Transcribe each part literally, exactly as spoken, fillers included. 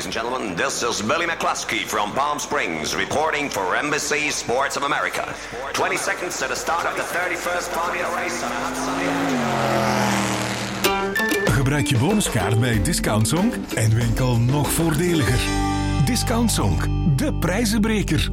and gentlemen. This is Billy McCluskey from Palm Springs, reporting for N B C Sports of America. twenty seconds to the start of the thirty-first Formula race on a hot Sunday. Gebruik je bonuskaart bij Discount Song en winkel nog voordeliger. Discount Song, de prijzenbreker.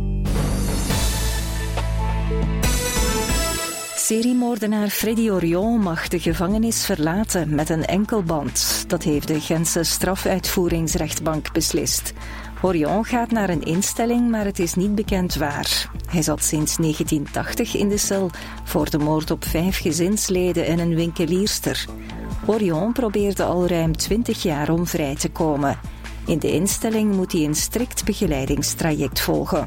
Seriemoordenaar Freddy Orion mag de gevangenis verlaten met een enkelband. Dat heeft de Gentse strafuitvoeringsrechtbank beslist. Orion gaat naar een instelling, maar het is niet bekend waar. Hij zat sinds negentien tachtig in de cel voor de moord op vijf gezinsleden en een winkelierster. Orion probeerde al ruim twintig jaar om vrij te komen. In de instelling moet hij een strikt begeleidingstraject volgen.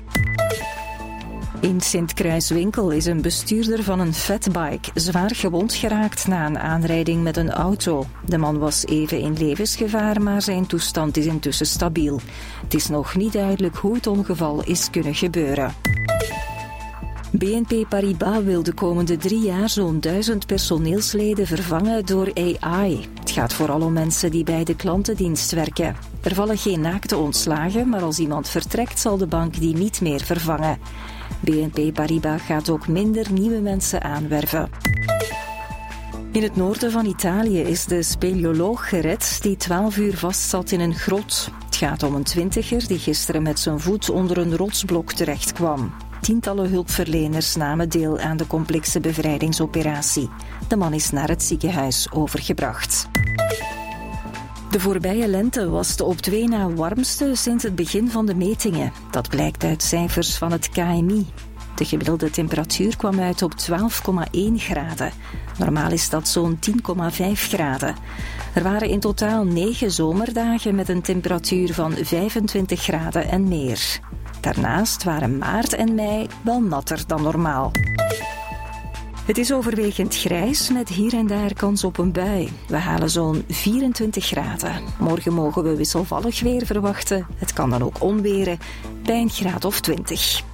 In Sint-Kruiswinkel is een bestuurder van een fatbike zwaar gewond geraakt na een aanrijding met een auto. De man was even in levensgevaar, maar zijn toestand is intussen stabiel. Het is nog niet duidelijk hoe het ongeval is kunnen gebeuren. B N P Paribas wil de komende drie jaar zo'n duizend personeelsleden vervangen door A I. Het gaat vooral om mensen die bij de klantendienst werken. Er vallen geen naakte ontslagen, maar als iemand vertrekt zal de bank die niet meer vervangen. B N P Paribas gaat ook minder nieuwe mensen aanwerven. In het noorden van Italië is de speleoloog gered die twaalf uur vastzat in een grot. Het gaat om een twintiger die gisteren met zijn voet onder een rotsblok terechtkwam. Tientallen hulpverleners namen deel aan de complexe bevrijdingsoperatie. De man is naar het ziekenhuis overgebracht. De voorbije lente was de op twee na warmste sinds het begin van de metingen. Dat blijkt uit cijfers van het K M I. De gemiddelde temperatuur kwam uit op twaalf komma één graden. Normaal is dat zo'n tien komma vijf graden. Er waren in totaal negen zomerdagen met een temperatuur van vijfentwintig graden en meer. Daarnaast waren maart en mei wel natter dan normaal. Het is overwegend grijs met hier en daar kans op een bui. We halen zo'n vierentwintig graden. Morgen mogen we wisselvallig weer verwachten. Het kan dan ook onweren bij een graad of twintig.